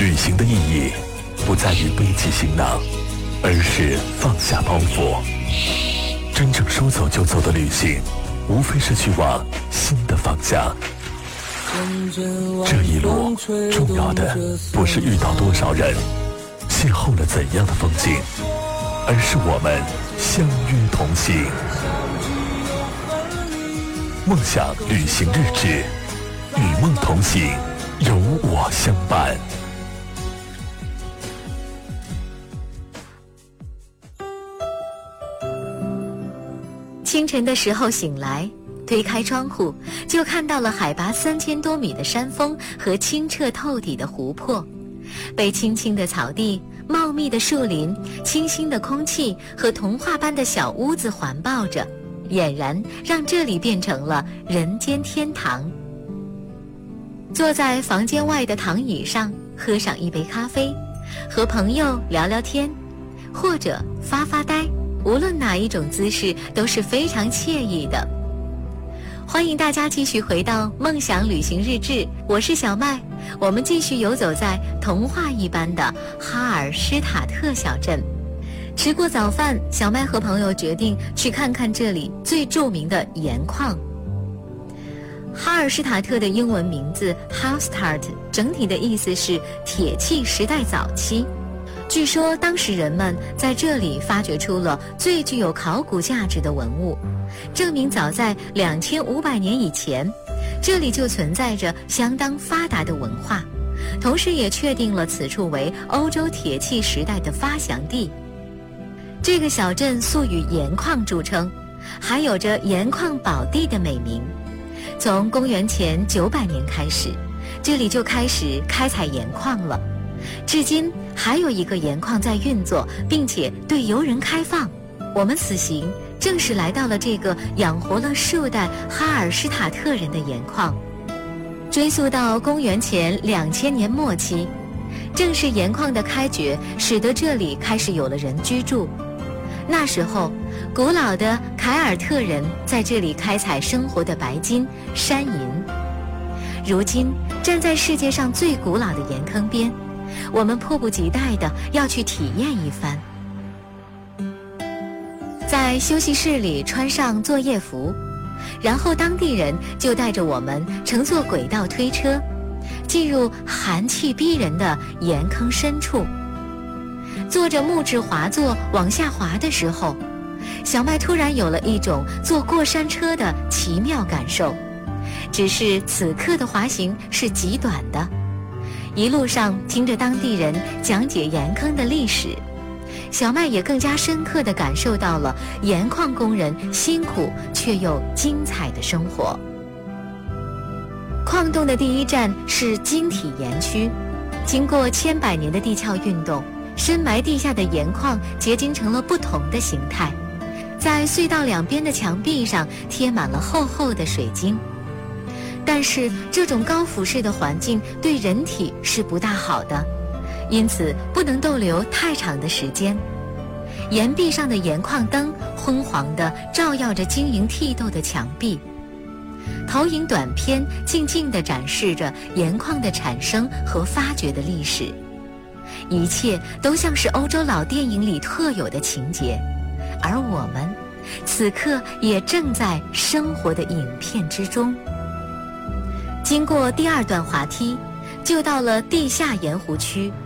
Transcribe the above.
旅行的意义不在于背起行囊，而是放下包袱。真正说走就走的旅行，无非是去往新的方向。这一路重要的不是遇到多少人，邂逅了怎样的风景，而是我们相约同行。梦想旅行日志，与梦同行，有我相伴。 清晨的时候醒来，推开窗户，就看到了海拔3000多米的山峰和清澈透底的湖泊，被青青的草地、茂密的树林、清新的空气和童话般的小屋子环抱着，俨然让这里变成了人间天堂。坐在房间外的躺椅上，喝上一杯咖啡，和朋友聊聊天，或者发发呆，无论哪一种姿势都是非常惬意的。欢迎大家继续回到梦想旅行日志，我是小麦，我们继续游走在童话一般的哈尔施塔特小镇。吃过早饭，小麦和朋友决定去看看这里最著名的盐矿。哈尔施塔特的英文名字 Hallstatt 整体的意思是铁器时代早期。据说当时人们在这里发掘出了最具有考古价值的文物，证明早在2500年以前，这里就存在着相当发达的文化，同时也确定了此处为欧洲铁器时代的发祥地。这个小镇素以盐矿著称，还有着盐矿宝地的美名。从公元前900年开始，这里就开始开采盐矿了，至今还有一个盐矿在运作，并且对游人开放。我们此行正是来到了这个养活了数代哈尔施塔特人的盐矿。追溯到公元前2000年末期，正是盐矿的开掘使得这里开始有了人居住。那时候，古老的凯尔特人在这里开采生活的白金、山银。如今站在世界上最古老的盐坑边，我们迫不及待地要去体验一番。在休息室里穿上作业服，然后当地人就带着我们乘坐轨道推车，进入寒气逼人的盐坑深处。坐着木质滑座往下滑的时候，小麦突然有了一种坐过山车的奇妙感受。只是此刻的滑行是极短的，一路上听着当地人讲解盐坑的历史，小麦也更加深刻地感受到了盐矿工人辛苦却又精彩的生活。矿洞的第一站是晶体盐区，经过千百年的地壳运动，深埋地下的盐矿结晶成了不同的形态，在隧道两边的墙壁上贴满了厚厚的水晶。但是这种高腐蚀的环境对人体是不大好的，因此不能逗留太长的时间。岩壁上的盐矿灯昏黄地照耀着晶莹剔透的墙壁，投影短片静静地展示着盐矿的产生和发掘的历史。一切都像是欧洲老电影里特有的情节，而我们此刻也正在生活的影片之中。经过第二段滑梯，就到了地下盐湖区。